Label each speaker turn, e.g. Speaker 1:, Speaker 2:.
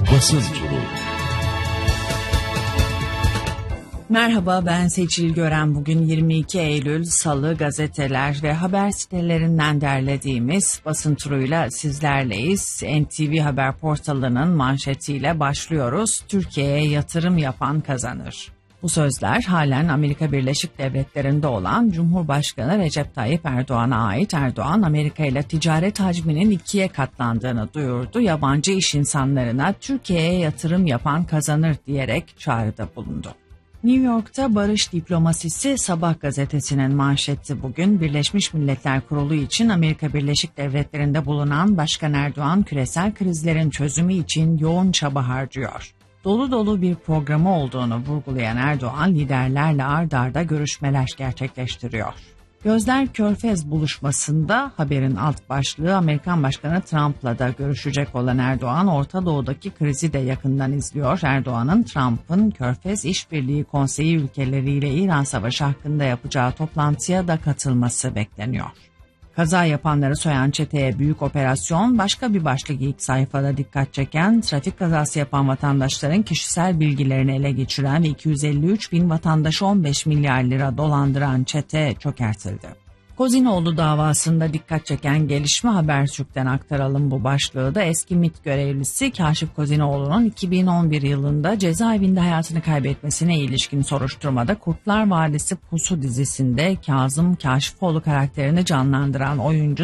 Speaker 1: Basın Turu.
Speaker 2: Merhaba, ben Seçil Gören. Bugün 22 Eylül Salı, gazeteler ve haber sitelerinden derlediğimiz basın turuyla sizlerleyiz. NTV Haber portalının manşetiyle başlıyoruz. Türkiye'ye yatırım yapan kazanır. Bu sözler halen Amerika Birleşik Devletleri'nde olan Cumhurbaşkanı Recep Tayyip Erdoğan'a ait. Erdoğan, Amerika ile ticaret hacminin 2'ye katlandığını duyurdu. Yabancı iş insanlarına Türkiye'ye yatırım yapan kazanır diyerek çağrıda bulundu. New York'ta barış diplomasisi Sabah gazetesinin manşeti bugün. Birleşmiş Milletler Kurulu için Amerika Birleşik Devletleri'nde bulunan Başkan Erdoğan küresel krizlerin çözümü için yoğun çaba harcıyor. Dolu dolu bir programı olduğunu vurgulayan Erdoğan, liderlerle ard arda görüşmeler gerçekleştiriyor. Gözler Körfez buluşmasında, haberin alt başlığı, Amerikan Başkanı Trump'la da görüşecek olan Erdoğan, Orta Doğu'daki krizi de yakından izliyor. Erdoğan'ın Trump'ın Körfez İşbirliği Konseyi ülkeleriyle İran Savaşı hakkında yapacağı toplantıya da katılması bekleniyor. Kaza yapanları soyan çeteye büyük operasyon, başka bir başlık ilk sayfada dikkat çeken, trafik kazası yapan vatandaşların kişisel bilgilerini ele geçiren 253 bin vatandaşı 15 milyar lira dolandıran çete çökertildi. Kozinoğlu davasında dikkat çeken gelişme Habertürk'ten aktaralım bu başlığı da. Eski MİT görevlisi Kaşif Kozinoğlu'nun 2011 yılında cezaevinde hayatını kaybetmesine ilişkin soruşturmada Kurtlar Vadisi Pusu dizisinde Kazım Kaşifoğlu karakterini canlandıran oyuncu